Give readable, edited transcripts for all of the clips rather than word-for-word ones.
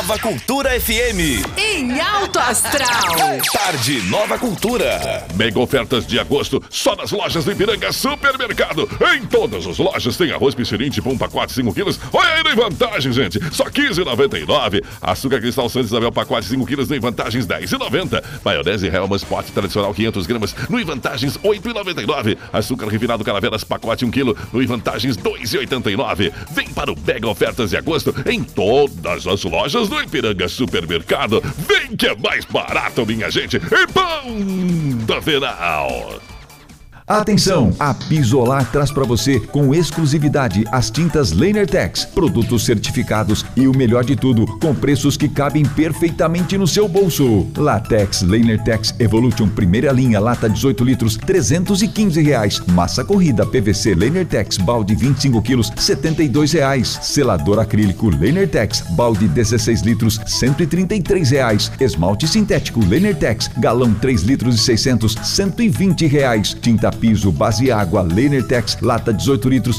Nova Cultura FM. Em alto astral. Tarde Nova Cultura. Mega ofertas de agosto só nas lojas do Ipiranga Supermercado. Em todas as lojas tem arroz Pichirim tipo 1 pacote 5 quilos. Olha aí, em vantagem, gente. Só R$15,99. Açúcar Cristal Santa Isabel pacote 5 quilos em vantagens R$10,90. Maionese Hellmann's pote tradicional 500 gramas no em vantagens R$8,99. Açúcar refinado Caravelas pacote 1 quilo no em vantagens R$2,89. Vem para o Mega ofertas de agosto em todas as lojas do Ipiranga Supermercado. Vem que é mais barato, minha gente. E ponto final. Atenção! A Pisolar traz para você com exclusividade as tintas LanerTex, produtos certificados e o melhor de tudo, com preços que cabem perfeitamente no seu bolso. Latex LanerTex Evolution primeira linha, lata 18 litros, R$315. Massa corrida PVC LanerTex balde 25 quilos, R$72. Selador acrílico LanerTex balde 16 litros, R$133. Esmalte sintético LanerTex galão 3 litros e 600, R$120. Tinta piso base água LanerTex lata 18 litros,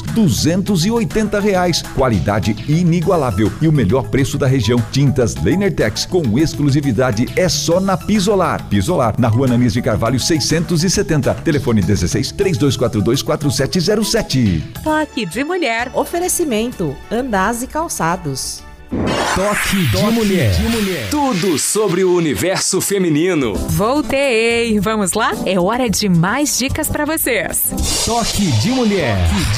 R$280. Qualidade inigualável e o melhor preço da região. Tintas LanerTex com exclusividade é só na Pisolar. Pisolar, na Rua Ananias de Carvalho 670. Telefone 16-3242-4707. Toque de mulher. Oferecimento Andaz e Calçados. Toque de mulher. Tudo sobre o universo feminino. Voltei. Vamos lá? É hora de mais dicas pra vocês. Toque de mulher.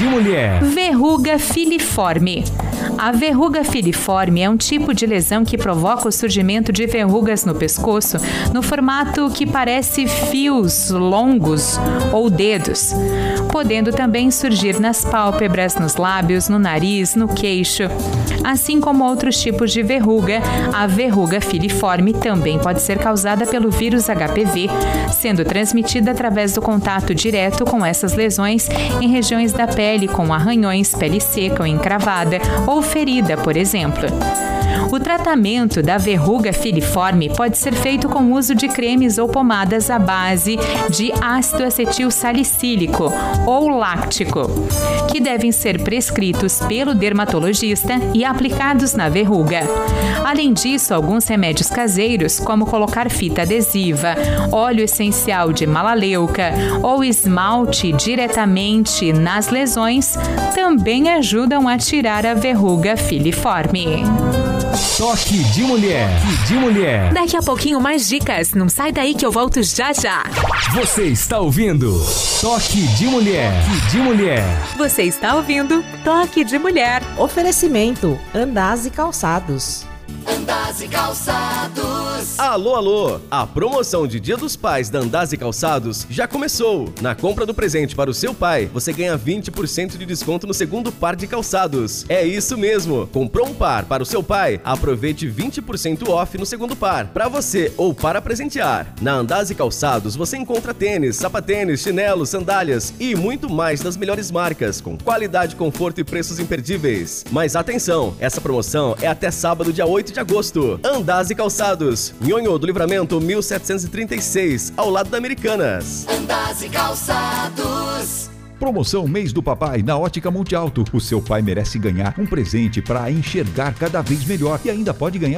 Verruga filiforme. A verruga filiforme é um tipo de lesão que provoca o surgimento de verrugas no pescoço no formato que parece fios longos ou dedos, podendo também surgir nas pálpebras, nos lábios, no nariz, no queixo. Assim como outros tipos de verruga, a verruga filiforme também pode ser causada pelo vírus HPV, sendo transmitida através do contato direto com essas lesões em regiões da pele com arranhões, pele seca ou encravada ou ferida, por exemplo. O tratamento da verruga filiforme pode ser feito com o uso de cremes ou pomadas à base de ácido acetil salicílico ou láctico, que devem ser prescritos pelo dermatologista e aplicados na verruga. Além disso, alguns remédios caseiros, como colocar fita adesiva, óleo essencial de malaleuca ou esmalte diretamente nas lesões, também ajudam a tirar a verruga filiforme. Toque de mulher. Daqui a pouquinho mais dicas. Não sai daí que eu volto já já. Você está ouvindo Toque de mulher. Você está ouvindo Toque de Mulher. Oferecimento Andaz e Calçados. Andaz e Calçados. Alô, a promoção de Dia dos Pais da Andaz e Calçados já começou. Na compra do presente para o seu pai, você ganha 20% de desconto no segundo par de calçados. É isso mesmo, comprou um par para o seu pai, aproveite 20% off no segundo par, para você ou para presentear. Na Andaz e Calçados você encontra tênis, sapatênis, chinelos, sandálias e muito mais das melhores marcas, com qualidade, conforto e preços imperdíveis. Mas atenção, essa promoção é até sábado, dia 8 de agosto. Andaz e Calçados, Nhonhô do Livramento 1736, ao lado da Americanas. Andaz e Calçados. Promoção Mês do Papai na Ótica Monte Alto. O seu pai merece ganhar um presente para enxergar cada vez melhor e ainda pode ganhar